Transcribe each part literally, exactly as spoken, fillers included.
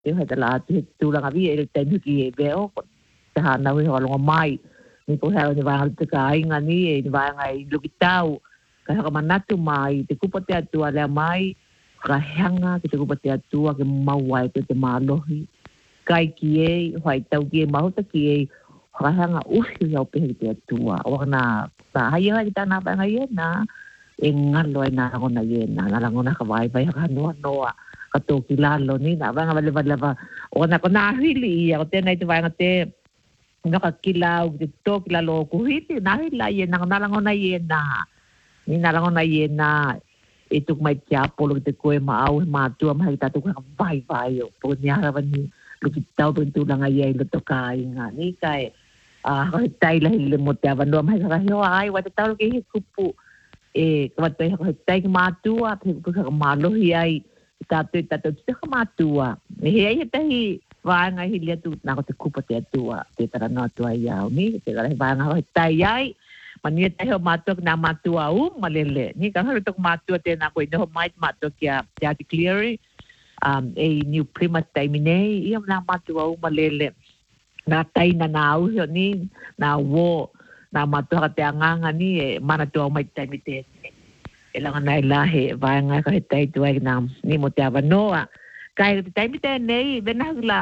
te hai tala te tūranga vi e le tenu ki e veo te hana hui hoa longa mai ni ko hea ni vanga te ka inga ni e ni vanga i luki tau ka haka manatu mai te kupa te atua lea mai ka heanga ki te kupa te atua ke mawai te te mālohi kai ki e hoi tau ki e mahuta ki e ka heanga uhi au pehe te atua o na na hai hai ki tāna vanga i e na e ngalo e nā rangona i e na nā rangona ka vai vai haka noa noa ka tōki lalo ni na vanga vale vale va o na ko nā hili i a o tēnei te vanga te ngaka kilau te tōki lalo o kuhiti nā hila i e na nā rangona i e na ni nā rangona i e na e tuk mai te apolo ki te koe ma au he mātua mahi tātou kaka vai vai o po ni harawa ni luki tau pe tūranga i e loto ka inga ni kai a haka he taila hi le mo te awanua mahi kaka heo ai wa te tau ki he kupu e kawatai haka he tai ki mātua pe kupu kaka mālohi ai tātou tātou te haka mātua e he ai he tahi vāanga hi lia tu nako te kupa te atua te tarana atua i au ni te kara he vāanga haka he tai ai ma ni e tahi o mātua ki nā mātua u malele ni ka haru tok mātua te nā koe noho mai mātua ki a te ati cleary um, e New Plymouth taimi nei ia nā mātua u malele nā taina nā uhi o ni nā wō nā mātua ka te anganga ni e mana tua o mai taimi te e langa nai lahe vāanga ka he tai tua i nā ni mo te awanoa kai te taimi te nei vena hula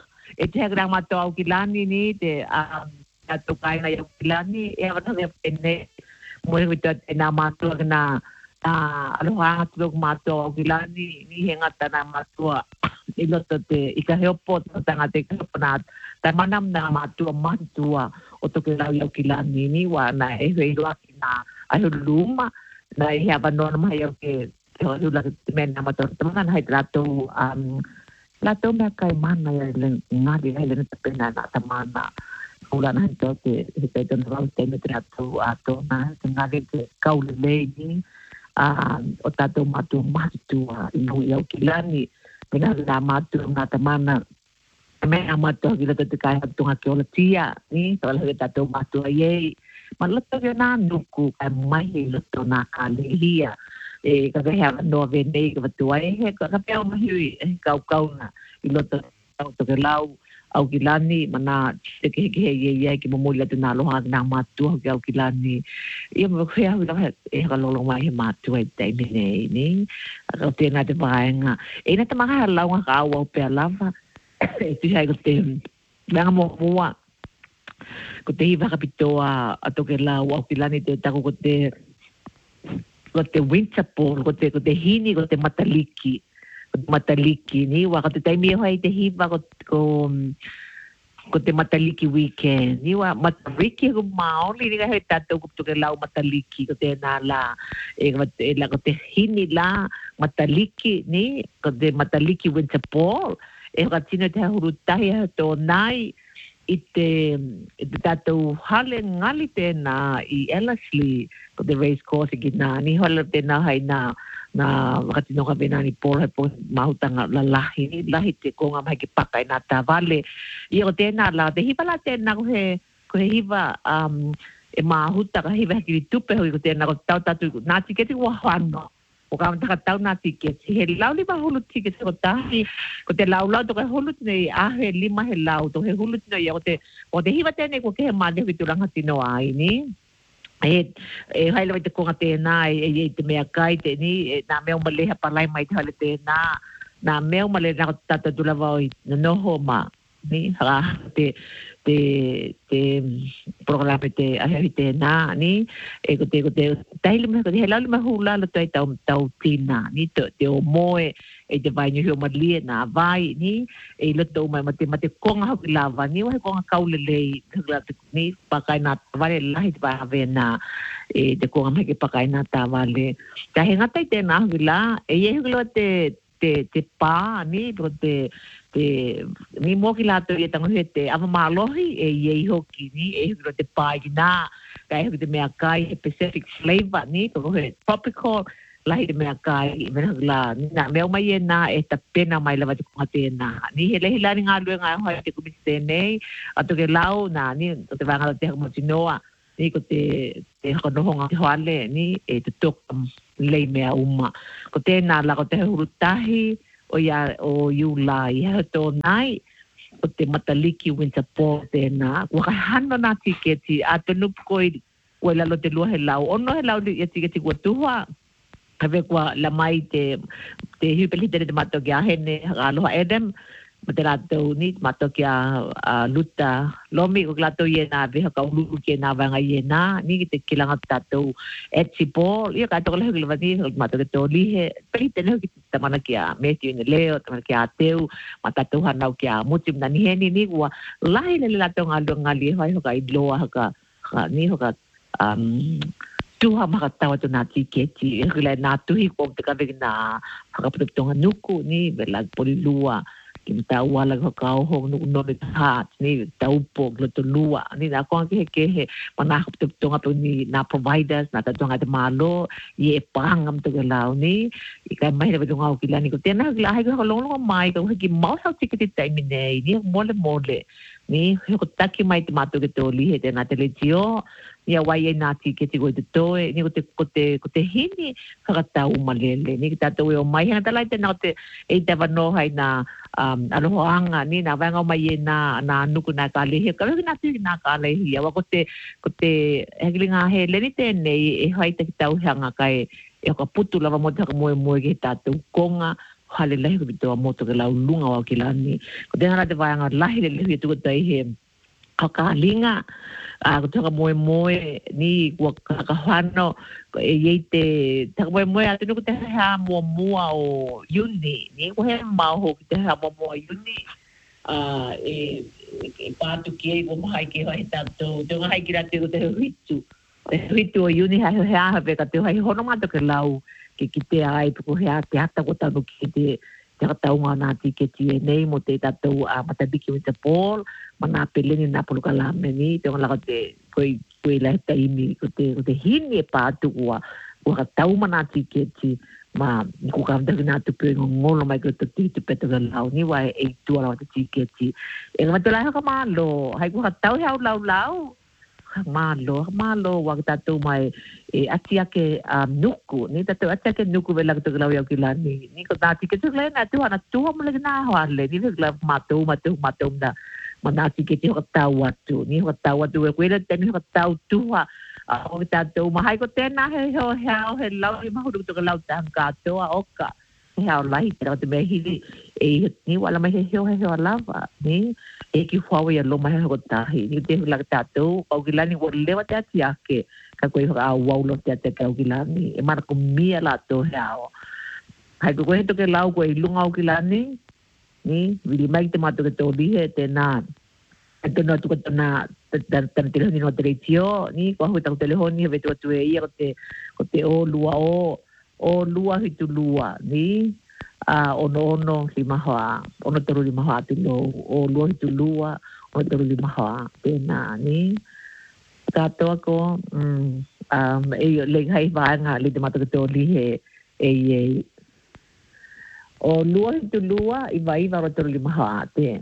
e te haka mātua au ki lani ni te um, a tokai na yo kilani e avana de pene mo e vita na matua na a aloha tu matua kilani ni henga tana matua i loto te i ka heopo tanga te kapana ta manam na matua matua o to ke lau yo kilani ni wa na e he lo na a luma na e avana na mai o ke o la men na matua tanga na hidrato um la to me kai mana le ngadi le te pena na tamana ula na to te te te no te me trato a to na te ngale te kaule lei a o tato matu matu i no yo kilani pena na matu na tamana me amato ki le te kai to nga ke ola tia ni to le tato matu ai ma lo to na nuku ai mai lo to na kalia e ka ke ha no ve nei ka tu ai he ka pe o mai ka ka na i lo to to ke lau au kilani mana te ke ke ye ye ki mo mola te na loha na matu ke au kilani ia mo ke au la e ka lo lo mai matu e te nei ni ka te na te vaenga e na te maha la nga ka au pe lava e tu hai ko te nga mo mua ko te iwa kapitoa a to ke la au kilani te ta ko te ko te winter pool ko te ko te hini ko te mataliki mataliki ni wa ka te taimi hoi te hiva ko ko ko te mataliki weekend ni wa mataliki ko maoli ni ka he tato ko te lau mataliki ko te na la e ko te la ko te hini la mataliki ni ko te mataliki winter ball e ka tino te hurutahi to nai i te tato hale ngali te na i Ellerslie ko te race course ki na ni hola te na hai na na wakati no ka bena ni por po mahutanga la lahi ni lahi te ko nga mai ki pakai na ta vale i o te na la te hiva la te na ko he ko he hiva um e mahuta ka hiva ki tupe ho ko te na ko tau tatu na tiketi wa hano o ka mta ka tau na tiketi he lau li ba hulu tiketi ko tahi ko te lau lau to ka hulu nei a he lima he lau to he hulu nei o te o te hiva te ne ko ke he mane ki turanga tino ai ni e e hai lo te konga te na e te mea kai te ni na mea male ha palai mai te hale te na na mea male na tata dula vai no ho ma ni ha te te te programa te a te na ni e ko te ko te tai le me ko te la le hula lo tai tau tau tina ni te te o moe e te vai ni ho malie na vai ni e lo to mai mate mate konga ha lava ni wa konga kaule le ni pakai na vale lai ba ave na e te konga mai ke pakai na ta vale ta henga tai te na hula e ye hula te te te pa ni pro te te ni mo ki la to ye tango he te ama malohi e ye hoki ni e hula te pa na kai he te mea kai Pacific flavor ni ko he tropical lahi te mea kai mena la na mea mai e na e ta pena mai lava te konga te na ni he lehi lani ngā lue ngā hoi te kumite nei ato ke lau na ni te vangala te haka motinoa ni ko te te haka nohonga te hoale ni e te toka lei mea uma ko te na la ko te hurutahi o ia o Iulai ha to nai o te mataliki winter port te na wa hano na tiketi atenu koi ko la lo te lua he lau ono he lau ia tiketi ko tua ave kwa la mai te te hipelite te mato kia hene aloha edem Materato ni matokia luta lomi ko glato ye na ve ka ulu ke na vanga ye na ni te kilanga tato etsipo ia ka to le le vani mato ke to li he pe te no ki tamana kia me ti ne leo tamana kia teu matato hana kia mutim na ni he ni ni wa lai le la to ngalu ngali hai ka idloa ka ni ho ka um tu ha ma ta wa to na ti ke ti le na tu hi ko te ka ve na ka pu to nuku ni ve la polilua kita wala ko kau hong no no le hat ni tau po lo to lua ni na ko ke ke he mana to to ngapo ni na providers na ta tonga te malo ye pangam to lau ni i ka mai le tonga ki lani ko tena la ha ko lo lo mai ko ki mau sa ti ki te mi nei ni mole mole ni ko taki mai te mato ke to li he te na televizio ni a wai na ti ke ti go te toe ni ko te ko te ko te hini ka ta u malele ni ta to o mai ha ta lai te na te e te va no hai na um aloha ni na vanga mai na na nuku na ka le he ka na ti na ka le hi wa ko te ko te hegilinga he le ni te nei e hai te tau hanga kai e ko putu lava mo ta mo mo ke ta tu konga hale le ko to mo to ke la lunga wa ki lani ko te na te vanga la he le tu ko tai he ka linga a ko toka moe moe ni ko ka hano e yeite ta moe moe atu ko te ha mo mua o yuni ni ko he ma ho te ha mo mo yuni a e e pa tu ki ko mai ki ho ta to to hai ki ra te ko te hitu te hitu o yuni ha ha ha pe ka te hai hono ma to ke lau ki ki te ai ko he a te ata ko ta no ki te te ka tau ngana ti ke ti nei mo te ta to a mata biki with the ball mana peleni na pulu kala meni te ngala te koi koi la ta imi ko te ko te hini pa tu wa wa tau mana ti ke ti ma ko ka nda na tu pe ngolo mai ko te ti te pe te la ni wa e tu ala ti ke ti e ma te la ka ma lo hai ko tau ha lau lau ma lo ma lo wa ta tu mai e atia ke nuku ni ta tu atia ke nuku vela to la ya ki la ni ni ko ta ti ke tu la na tu ana tu mo le na ho le ni la ma tu ma tu ma tu da manati ke te ho tau atu ni ho tau atu e koe te ni ho tau tua a o ta tu ma hai ko te na he ho he he lau ni ma ho to lau ta ka to a oka he au lai te te me hi e ni wala mai he ho he ho lava ni e ki fo wa lo mai ho ta hi ni te la ta tu o ki la ni wo le wa ta ti ake ka koe ho a wa lo te te ka ki la ni e mar ko mi la to he au hai ko he to ke lau ko i lunga o ki la ni ni vili mai te mato ke to li he te na te no tu ko na tan tan te ni no treitio ni ko ho ta telefoni ve to tu e ia te ko te o lua o o lua hi tu lua ni a ono ono si maha ono te ru maha tu no o lua hi tu lua o te ru maha te na ni ka to ko um e le hai va nga le te mato ke to li he e e o lua tu lua i vai va rotor li maha te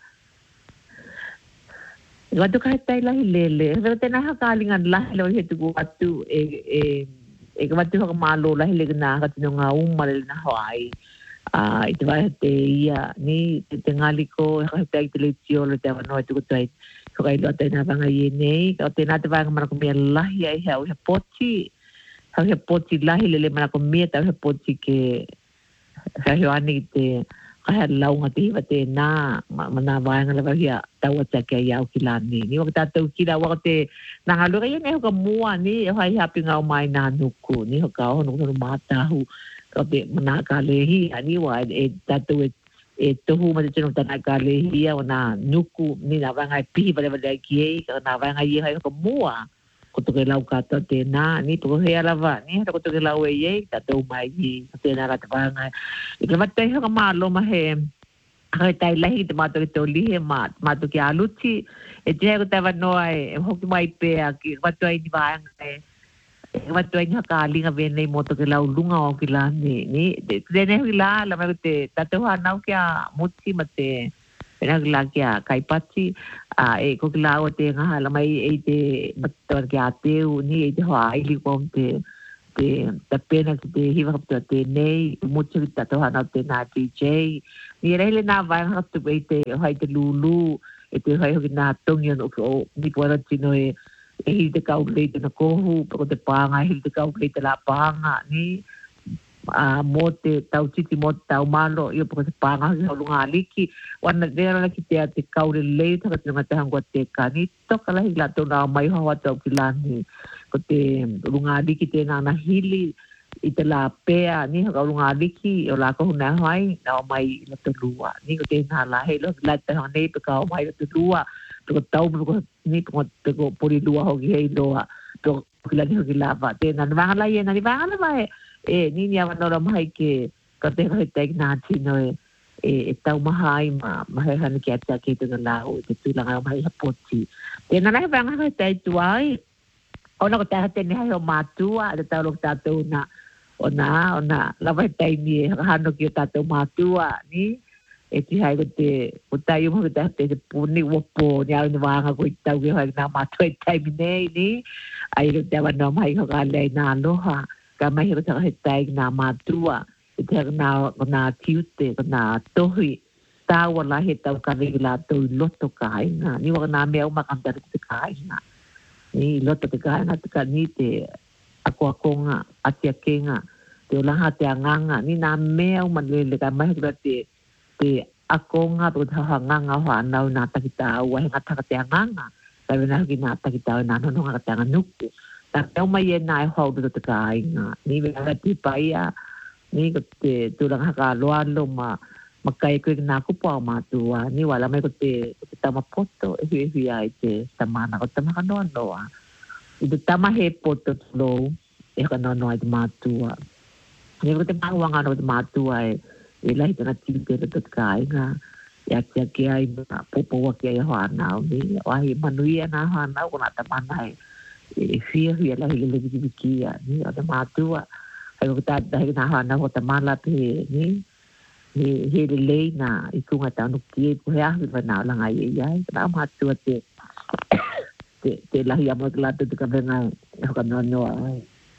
wa tu kai tai la lele ve te na ha kalinga la lo he tu atu e e e ka tu ha malo la le na ka tu nga um mal na hoi a i te vai te ia ni te te ngali ko ha tai te le tio le te no tu tai ko kai lo te na vanga ye nei ka te na te vanga ma ko me la ia he o he poti ha he poti la le le ma ko me ta he poti ke ka he ani te ka lau ngati va te na mana va nga la ia tau ta ke ia o kilani ni wa ta tau kila wa te na halu ia ne ko mua ni hai happy ngau mai na nuku ni ho ka ho no mata hu ka te mana ka le hi ani wa e ta tu e to hu ma te no ta na ka le hi o na nuku ni na va nga pi va le ki ka na va nga ia hai ko mua ko to ke lau ka ta te na ni to he ala va ni ko to ke lau e ye ta to mai ni te na ra ta va nga i ka te ha ma lo ma he ha tai la hi te ma to to li he ma ma to ke aluti e te ko ta va no ai ho ki mai pe a ki va to ai ni va nga e va to ai ka linga ve nei mo to ke lau lunga o ki la ni ni te ne hi la la ma te ta to ha nau ke muti ma te era la ke kai pati a e ko la o te nga la mai e te bator ke ate u ni e te ho ai li ko te te ta pena te hiwa te te nei mucho ta to hana te na D J ni rele na vai ha tu be te hai te lulu e te hai hoki na tongi no ko ni pora tino e e hi te kau le te na kohu po te panga hi te kau le te la panga ni a mo te tau titi mo tau malo io po te panga hi lunga liki wana vera la ki te te kau le le ta ka te hangwa te ka ni to kala hi la to na mai hawa tau ki lani ko te lunga liki te na na hili i te la pea ni ka lunga liki o la ko na hai na mai la to lua ni ko te na la he lo la te ha nei pe ka mai la to lua to tau ko ni ko te ko pori lua ho ki hei loa to ki la ni ho ki la va te na va la ye na ni va la va e ni ni ava no mai ke ka te ka te na tino e e tau mahai ma ma he han ki ata ki te la o te tu la mai ha poti te na na va nga te tuai ona ko te te ni ha o matua te tau lo tatu na ona ona la vai te ni ha no ki tatu matua ni e ti hai ko te o tai mo te te puni wo po ni a ni va nga ko tau ki ha na matua te ni ni ai lo te va no mai ko ga le na loha ka mai ho ta he tai na matua e te na na tiute na tohi ta wala he tau ka regula to loto kai na ni wa na me o ma kan ta te kai na ni loto te kai na te ka ni te ako akonga atia kenga te ola ha te anganga ni na me o ma le le ka mai ho te te akonga to ha nganga ho na na ta kita wa he ta te anganga ka na ki na ta kita na no nga ta nuku ta tau mai e nai hau do te kai nga ni ve na ti paia ni ko te tu lang ka lo lo ma ma kai ko na ko pa ma tu ni wala mai ko te te tama poto e hi ai te tamana ko tama no no a i te tama he poto lo e ka no no ai ma tu ni ko te ma wanga no ma tu ai e lai te na ti te te kai nga ya te ke ai na popo wa ke ai ho na ni ai manuia na ha na ko na tamana ai e fia fia la hile ki ki ni o te matua ai ko ta dai na ha na ko ta mala pe ni he he le na i ku ngata no ki ko ya hi na la ngai ya na matua te te te la hi amo la te ka venga ko no no ai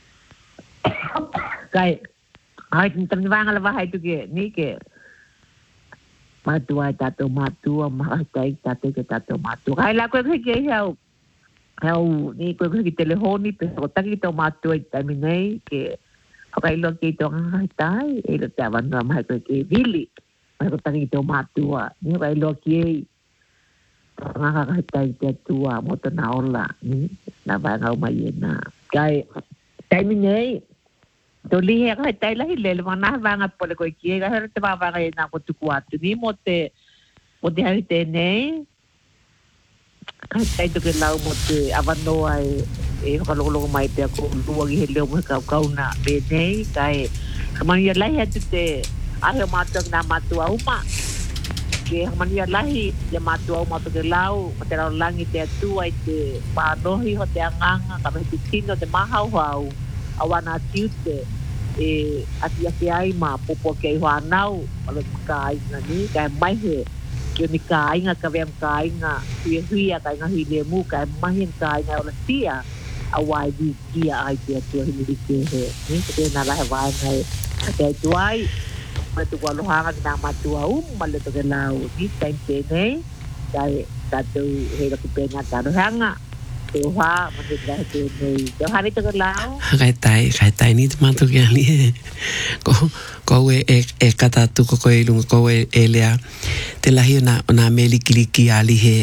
kai ai tin ni vanga la va hai tu ke ni ke matua ta to matua ma tai ta te ke ta to matua ai la ko ke ya Hau ni ko ki telefoni pe ko taki to matu ai ta minei ke kai lo ki to ngai tai e lo ta van no mai ko ki vili mai ko taki to matu ni kai lo ki nga ka kai tai te tua mo to na ola ni na va nga mai na kai tai minei to li he kai tai la hile le na va nga po le ko ki ga te va va nga ko tu kuatu ni mo te mo te hai te nei kai tai to ke lau mo te avano ai e ka lo lo mai te ko lu gi he leo mo ka ka na be nei kai kamani lai ha te ai ma to na ma tu au ma ke kamani lai ya ma tu au ma to ke lau ma te lau langi te tu ai te pa no hi ho te anganga ka me te tino te mahau hau awana tiute e ati ati ai ma popo ke ho anau alo kai na ni kai mai he ke ni kai nga ka vem kai nga hi hi kai nga hi le mu kai mai kai nga ola tia a wai di kia ai te tu hi ni ke he ni te na la vai ngai te tu ai ma tu ko lo hanga na ma tu au ma le to ke lau ni tai te nei kai ta tu he lo ke pe nga ta lo hanga te wa ma te la te nei te ha ni to ke lau kai tai kai tai ni te ma tu ke ali ko ko e e kata tu ko ko e lu ko e elea te la hi na na meli kiliki ali he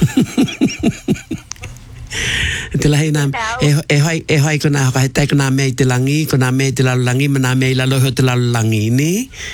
te la hi na e e hai e hai ko na kai tai ko na me te langi ko na me te la langi ma na me la lo te la langi ni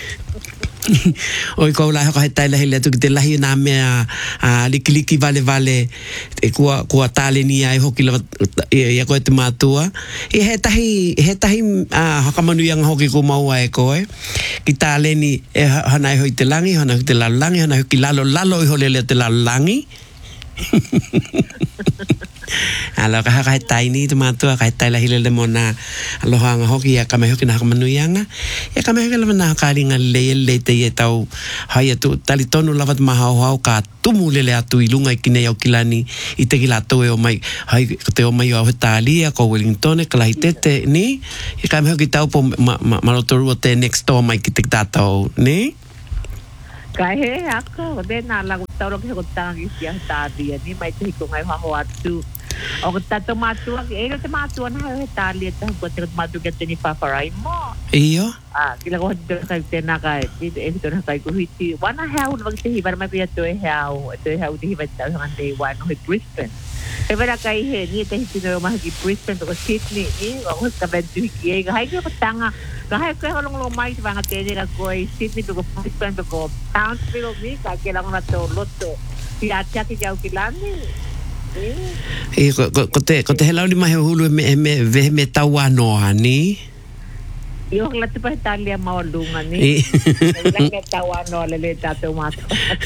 oi ko la ko tai la hele tu te la hi na me a likiliki vale vale e ko ko tale ni ai ho kilo e ko te matua e he tahi he tahi a hakamanu yang ho ki ko mau ai ko e ki tale ni e hana ho te langi hana te la langi hana ki lalo lalo ho le te la langi Alo ka ka tai ni tu matua ka tai la hile le mona aloha nga hoki ya ka mai hoki na ka manuianga ya ka mai hoki la na ka ringa le le te e tau hai tu tali tonu lavat maha hau ka tumu le le atu ilunga i kine au kilani i te kila to e o mai hai te o mai o Italia ko Wellington ka lai tete ni ya ka mai hoki tau po malotoru te next door mai ki te tato ni Kai he ako, de na la gutaro ke gotangi sia Italia ni mai te ko ngai ho atu. O tato matua ke ele te matua na Italia ta ko te matua ke ni paparai mo. Iyo. Ah, kila ko de kai te na kai, ti e to na kai ko hiti. Wana ha u te hi bar mai pe to e ha u, to e ha u te hi ba ta ngan de wan no Brisbane. E vera kai he ni te hiti no ma ki Brisbane to Sydney ni o ka ben tu ki e ga hai ko tanga. Kahit ko long long mai ba nga tene ka ko Sydney to ko Brisbane to ko Townsville ni ka ke lang na to loto. Ti atia ki jau kilani. E ko ko te ko te helau ni mai hulu me me ve me tawa no ani. Yo la te pa Italia ma lunga ni. La ke tawa no le le tato mato.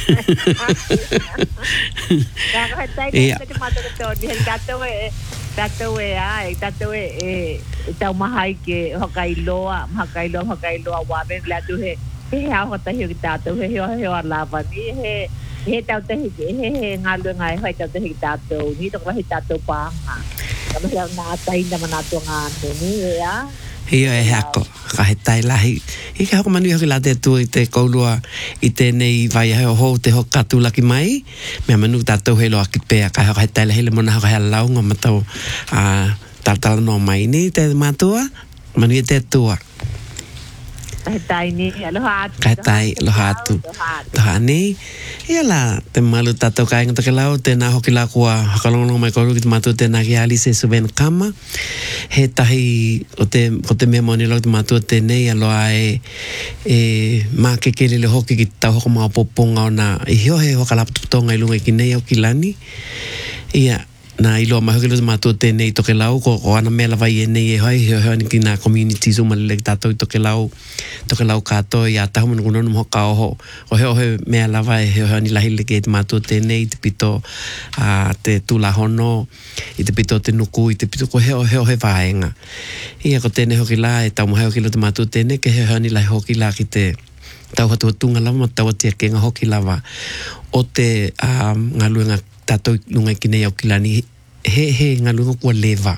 Ya ko tai ke mato to ni tato e tato e ai tato e e tau mahai ke Hokailoa Hokailoa Hokailoa wa ben la tu he he ha ho ta hi tato he he he lava ni he he tau te he he ngalu ngai ho tau te hi tato ni to ko hi tato pa nga ka me na tai na mana to nga ni ya Ia e hako, ka he tai lahi. I ka hoko manu hoki la te tu i te koulua i tēnei vai heo hou te ho katu laki mai. Mea manu tātou he loa ki pēa ka hoko he tai lahi le mona hoko hea launga matau uh, tātala no mai ni te mātua. Manu i te tua. Ka he tai ni, aloha atu. Ka he tai, aloha atu. Toha ni. Ia la, te malu tātou ka inga take lau, tēnā hoki la kua hakalongo mai koru ki te mātua tēnā ki Alice Suben Kama. He tahi o te, o te mea moni lau te mātua tēnei aloa e, e mā kekele le hoki ki tau hoko maa poponga o nā i hio he hoka laputonga i lunga i ki nei au ki lani. Ia, na ilo ma hoki lo te mātua tēnei toke lau, ko, ko ana mea lawa i e nei e hoi, heo heo ni ki nā community suma le ki tātou i toke lau, toke lau kātou, i a tahu manu kunono mo hoka oho, o heo heo mea lawa e heo heo ni lahi le ke te mātua tēnei, te pito uh, te tula hono, i te pito te nuku, i te pito ko heo heo he vaenga. Ia ko tēnei hoki la, e tau mo heo ki lo te mātua tēnei, ke heo heo ni lahi hoki la ki te tau hatu hatunga lava, ma tau atia ke ngā hoki lava, o te um, ngā luenga tātou lunga ki nei au kilani, he he ngā lunga kua leva.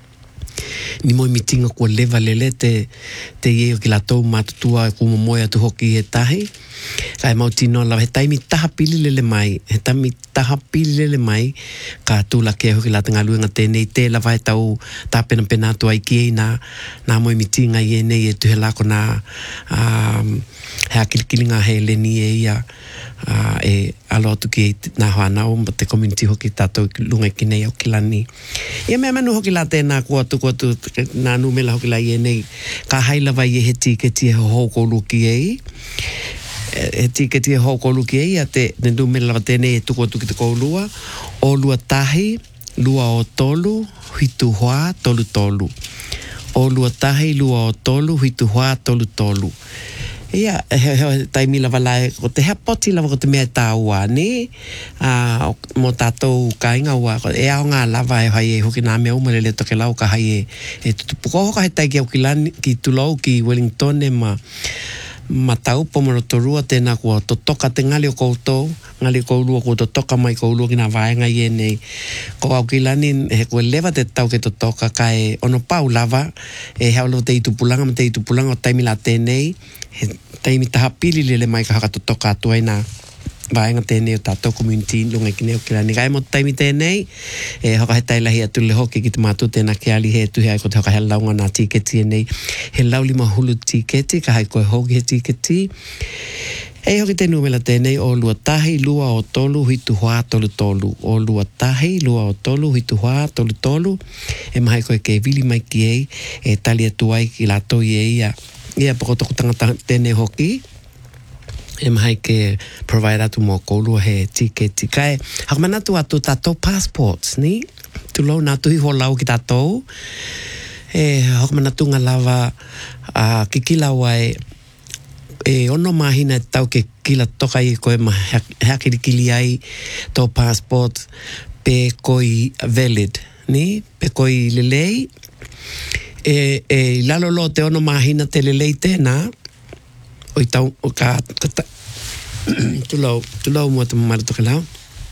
Ni moi mitinga kua leva lele te, te ieo ki la tau mātutua e kuma moe atu hoki he tahi. Kai mau tino lau, he taimi taha pili lele mai, he taimi taha pili lele mai, ka tūla ke hoki la te ngā luenga tēnei, te lava he tau tāpena pena atu ai ki ei nā, nā moi mitinga i e nei e tuhe lako nā, um, he akilikilinga he leni e ia, uh, e alo atu ki nā hoanau, ma te community hoki tātou lunga ki nei au ki lani. Ia mea manu hoki la tēnā kua tu kua tu, nā numela hoki la i e nei, ka hailava i e he tīketi e ho kolu ki ei, e tīketi e ho kolu ki ei, a te numela lava tēnei e tuku atu ki te koulua, o lua tahi, lua o tolu, hitu hoa, tolu tolu. O lua tahi, lua o tolu, hitu hoa, tolu tolu. Ia, he he taimi lava lai, ko te hea poti lava ko te mea tāua, ne? Uh, mo tātou ka inga ua, e ao ngā lava e hai e hoki nā mea umarele toke lau ka hai e, e tutupuko hoka he tai ki au ki lani, ki tulau ki Wellington e ma, ma tau pomoro torua tēnā kua totoka te ngali o koutou, ngali o koulua kua totoka mai koulua ki nā vaenga i e nei. Ko au ki lani, he kua lewa te tau ke totoka ka e ono pau lava, e haulo te itupulanga, ma te itupulanga o taimi la tēnei, he taimi taha pili lele mai ka haka totoka atua i nā vaenga tēnei o tātou community lunga ki nei o ki lani. Kai mo taimi tēnei, e hoka he tailahi atu le hoki ki te mātu tēnā ke ali he tuhi ai ko te hoka he launga nā tīketi e nei. He lauli mahulu tīketi, ka hai koe hoki he tīketi. E hoki te numela tēnei o lua tahi, lua o tolu, hitu hoa, tolu tolu. O lua tahi, lua o tolu, hitu hoa, tolu tolu. E mahai koe ke vili mai ki ei, e tali atu ai ki lato i ei a ia pokotoko tangata tēnei hoki. E mahai ke provide atu mo koulua he tiketi. Kai, haka manatu atu tātou passports, ni? Tu lau nā tuhi ho lau ki tātou. E haka manatu ngā lava uh, ki kila wai e ono mahina tau ke kila toka i koe ma hea kirikili ai tō passport. pe koi valid, ni? Pe koi lelei. E, e lalo lo te ono mahina te lelei tēnā. O i tau, o ka, ka, tulau, tulau mua te mamara toke lau.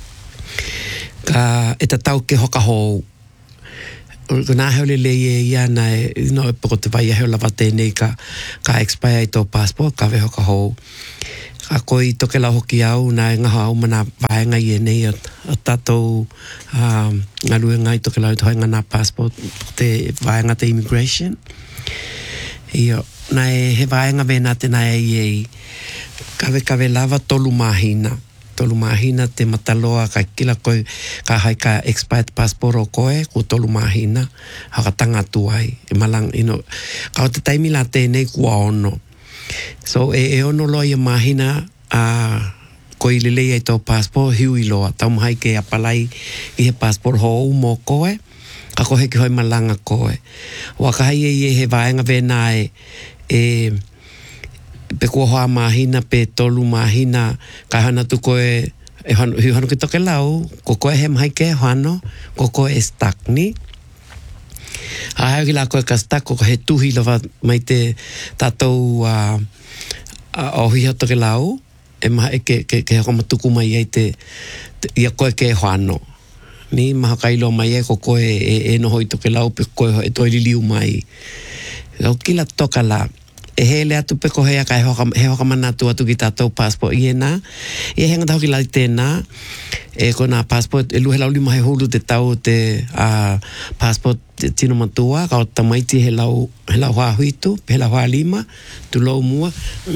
Ka, e ta tau ke hoka hou. Ko nā heo lelei e ia na e, no e poko te vai a heo lava tēnei ka, ka expire i tō passport, ka we hoka hou. Ka koi toke lau hoki au, na e ngaha au mana vaenga i e nei o, o tatou um, ngā rue ngai toke lau i tohai ngā passport, te vaenga te immigration. Io, na e he vaenga vena te na e i e kawe kawe lava tolu mahina. Tolu mahina te mataloa ka kila koe ka hai ka expired passport o koe ko tolu mahina haka tanga tuai. E malang, you know, ka o te taimi la tēnei kua ono. So e, e ono loa ia mahina a uh, ko i lelei ai tō passport hiu i loa. Tau mahai ke apalai i he passport ho u mō koe. Ka ko heki hoi malanga koe. Waka hai e i he vaenga vena e e pe kua hoa mahina pe tolu mahina ka hana tu koe e hanu, hiu hanu ki toke lau. Ko koe he mahai ke hano. Ko koe e stuck ni. A heo ki la koe ka stuck, ko he tuhi lawa mai te tātou uh, uh, ohi hau toke lau, e maha e ke, ke, ke hoko matuku mai ei te, te ia koe ke whāno. Ni maha kailo mai e ko koe e, e noho i toke lau, pe koe e toi liliu mai. Au kila toka la, e hele atu pe ko hea ka he hoka, he hoka manatu atu ki tātou passport i e nā. I e henga tau ki lai tēnā, e ko nā passport, e luhe lau lima he hulu te tau te uh, passport tino matua, ka o tamaiti he lau, he lau hoa huitu, he lau hoa lima, tu lau mua.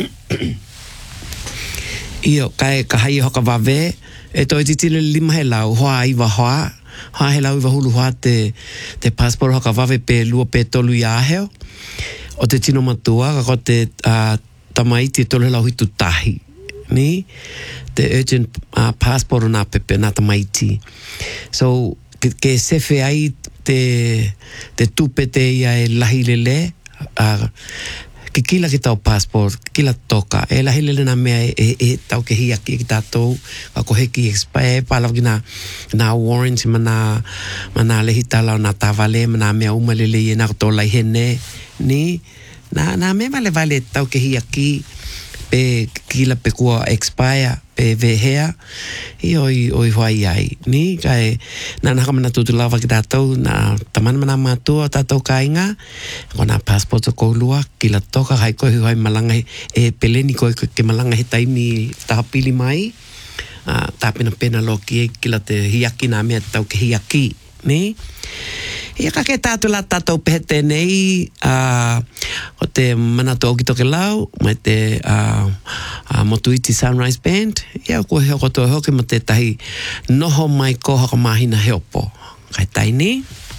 Io, kai ka hai hoka wawe, e toi titile lima he lau, hoa iwa hoa, hoa he lau iwa hulu hoa te, te passport hoka wawe pe lua pe tolu i aheo. O te tino matua, ka ko te uh, tamaiti e tolu he lau hitu tahi. Ni? Te urgent uh, passport o nā pepe, nā tamaiti. So, ke, ke sefe ai te, te tupe te ia e lahi lele, uh, ke kila ki tau passport, kila toka, e lahi lele nā mea e, e, e tau ke hiaki ki tātou, ka ko heki expire, pālau ki nā, nā warrants, ma nā, ma nā lehi tālau, nā tāwale, ma nā mea umalele i e nā koto lai hene, ni, nā, nā mea vale vale tau ke hiaki, pe kila pe kua expire, pe vehea, i oi, oi hoai ai. Ni, kai, nā naka mana tutu lawa ki tātou, nā tamana mana mātua tātou kainga, ko nā passport o koulua, kila toka, hai koe hoai malanga e peleni koe ke malanga he taimi tahapili mai, uh, tāpena pena loki e kila te hiaki nā mea tau ke hiaki, ni? Ia ka ke tātou la tātou pehe tēnei, uh, o te manatu au ki toke lau, mai te uh, uh, Motuiti Sunrise Band, ia ko heo koto hoki ma te tahi noho mai ko haka mahina heopo. Kai taini.